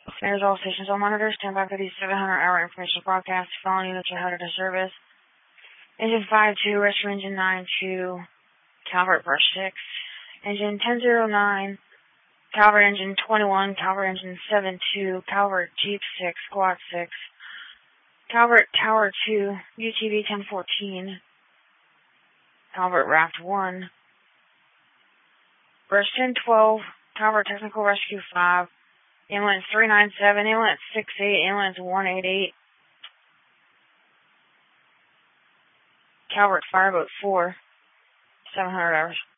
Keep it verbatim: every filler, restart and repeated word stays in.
There's all stations, all monitors, stand by for the seven hundred hour information broadcast. Following units are headed to service. Engine five two, rescue engine nine two, Calvert brush six. Engine ten zero nine, Calvert engine twenty-one, Calvert engine seven two, Calvert Jeep six, squad six. Calvert Tower two, U T V ten fourteen, Calvert Raft one. Brush ten twelve, Calvert Technical Rescue five. Ambulance three nine seven, Ambulance six eight, Ambulance one eight eight. Calvert Fireboat four, seven hundred hours.